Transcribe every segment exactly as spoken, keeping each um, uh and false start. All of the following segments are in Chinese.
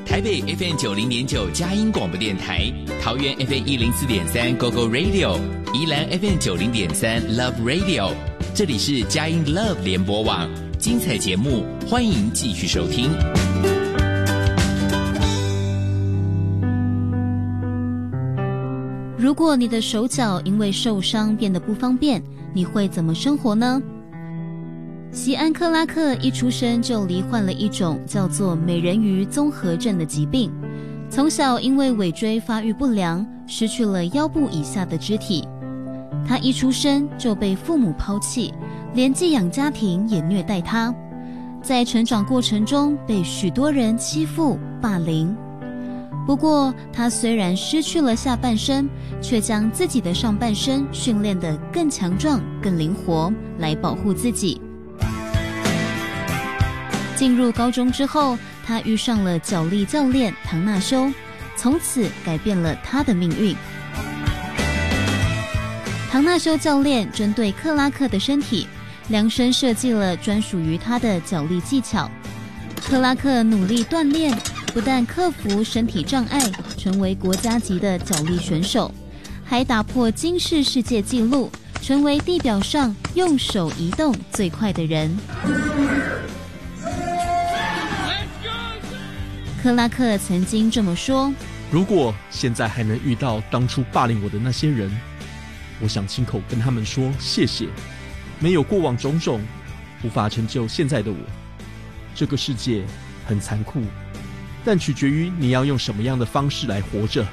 台北 F M 九零点九佳音广播电台，桃园 F M 一零四点三 Go Go Radio， 宜兰 F M 九零点三 Love Radio， 这里是佳音 Love 联播网，精彩节目欢迎继续收听。 如果你的手脚因为受伤变得不方便，你会怎么生活呢？席安克拉克一出生就罹患了一种叫做美人鱼综合症的疾病，从小因为尾椎发育不良，失去了腰部以下的肢体。他一出生就被父母抛弃，连寄养家庭也虐待他，在成长过程中被许多人欺负霸凌。不过他虽然失去了下半身，却将自己的上半身训练得更强壮更灵活，来保护自己。进入高中之后，他遇上了角力教练唐纳修，从此改变了他的命运。唐纳修教练针对克拉克的身体量身设计了专属于他的角力技巧。克拉克努力锻炼，不但克服身体障碍，成为国家级的角力选手，还打破金氏世界纪录，成为地表上用手移动最快的人。克拉克曾经这么说： 如果现在还能遇到当初霸凌我的那些人，我想亲口跟他们说谢谢。没有过往种种，无法成就现在的我。这个世界很残酷，但取决于你要用什么样的方式来活着。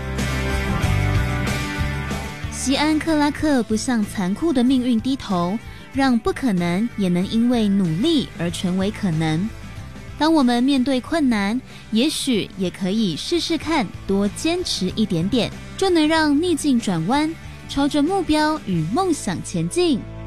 席安克拉克不向残酷的命运低头，让不可能也能因为努力而成为可能。当我们面对困难，也许也可以试试看，多坚持一点点，就能让逆境转弯，朝着目标与梦想前进。